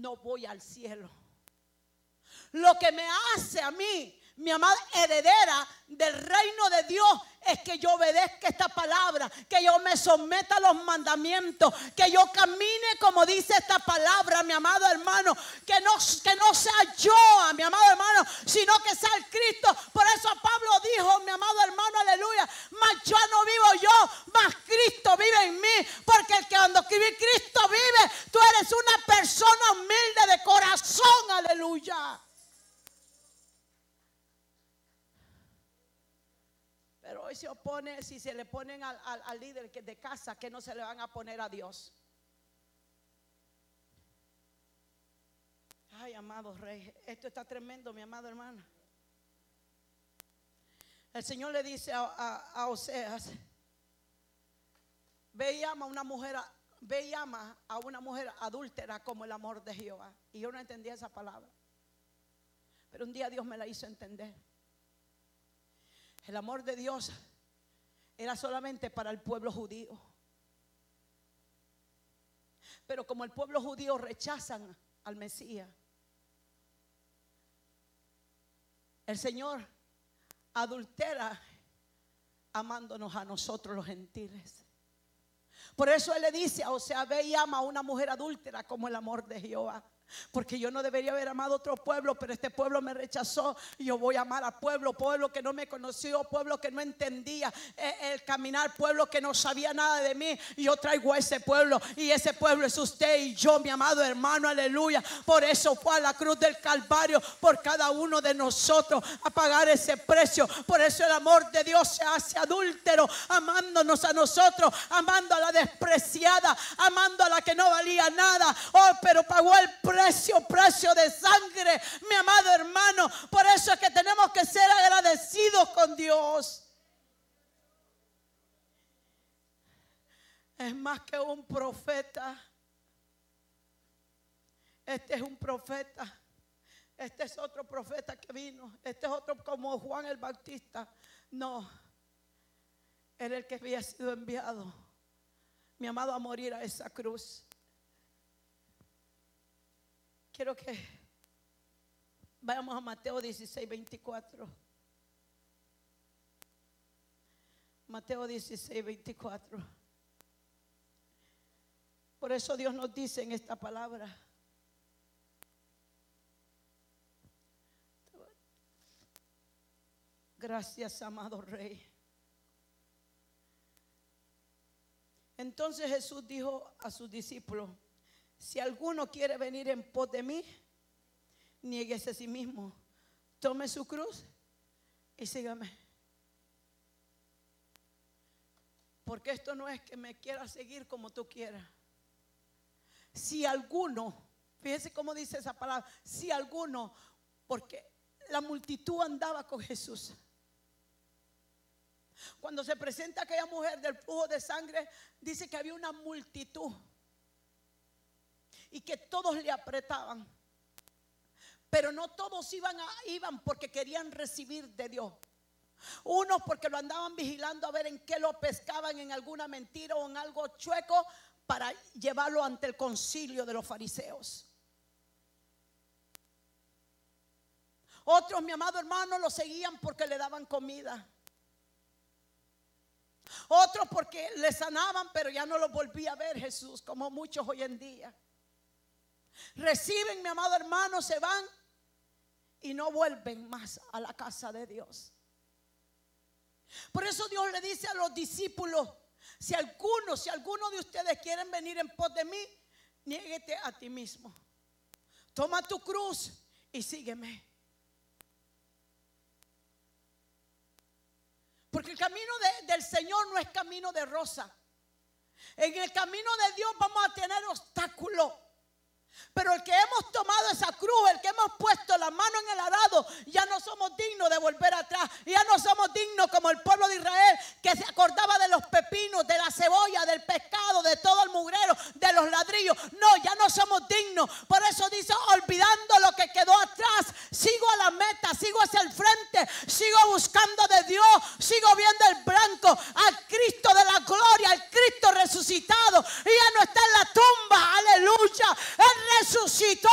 no voy al cielo. Lo que me hace a mí, mi amada heredera del reino de Dios, es que yo obedezca esta palabra, que yo me someta a los mandamientos, que yo camine como dice esta palabra, mi amado hermano, que no sea yo, mi amado hermano, sino que sea el Cristo. Por eso Pablo dijo, mi amado hermano, aleluya, mas ya no vivo yo, mas Cristo vive en mí, porque el que cuando Cristo vive, tú eres una persona humilde de corazón, aleluya. Pero hoy se opone, si se le ponen al líder de casa, que no se le van a poner a Dios. Ay, amado rey, esto está tremendo, mi amado hermano. El Señor le dice a Oseas: ve y ama a una mujer adúltera como el amor de Jehová. Y yo no entendía esa palabra, pero un día Dios me la hizo entender. El amor de Dios era solamente para el pueblo judío. Pero como el pueblo judío rechazan al Mesías, el Señor adultera amándonos a nosotros los gentiles. Por eso Él le dice, o sea, ve y ama a una mujer adúltera como el amor de Jehová. Porque yo no debería haber amado a otro pueblo, pero este pueblo me rechazó. Y yo voy a amar a pueblo que no me conoció, pueblo que no entendía el caminar, pueblo que no sabía nada de mí. Y yo traigo a ese pueblo, y ese pueblo es usted y yo, mi amado hermano, aleluya. Por eso fue a la cruz del Calvario, por cada uno de nosotros, a pagar ese precio. Por eso el amor de Dios se hace adúltero, amándonos a nosotros, amando a la despreciada, amando a la que no valía nada. Oh, pero pagó el precio de sangre, mi amado hermano. Por eso es que tenemos que ser agradecidos con Dios. Es más que un profeta. Este es un profeta. Este es otro profeta que vino. Este es otro como Juan el Bautista. No, era el que había sido enviado, mi amado, a morir a esa cruz. Quiero que vayamos a Mateo 16, 24. Mateo 16, 24. Por eso Dios nos dice en esta palabra: gracias, amado Rey. Entonces Jesús dijo a sus discípulos: si alguno quiere venir en pos de mí, niéguese a sí mismo, tome su cruz y sígame. Porque esto no es que me quiera seguir como tú quieras. Si alguno, fíjese cómo dice esa palabra, si alguno, porque la multitud andaba con Jesús. Cuando se presenta aquella mujer del flujo de sangre, dice que había una multitud y que todos le apretaban, pero no todos iban porque querían recibir de Dios. Unos porque lo andaban vigilando a ver en qué lo pescaban, en alguna mentira o en algo chueco, para llevarlo ante el concilio de los fariseos. Otros, mi amado hermano, lo seguían porque le daban comida. Otros porque le sanaban, pero ya no lo volvía a ver Jesús, como muchos hoy en día. Reciben, mi amado hermano, se van y no vuelven más a la casa de Dios. Por eso Dios le dice a los discípulos: si alguno de ustedes quieren venir en pos de mí, niéguete a ti mismo, toma tu cruz y sígueme. Porque el camino del Señor no es camino de rosa. En el camino de Dios vamos a tener obstáculos. Pero el que hemos tomado esa cruz, el que hemos puesto la mano en el arado, ya no somos dignos de volver atrás. Ya no somos dignos como el pueblo de Israel, que se acordaba de los pepinos, de la cebolla, del pescado, de todo el mugrero, de los ladrillos. No, ya no somos dignos. Por eso dice: olvidando lo que quedó atrás, sigo a la meta, sigo hacia el frente, sigo buscando de Dios, sigo viendo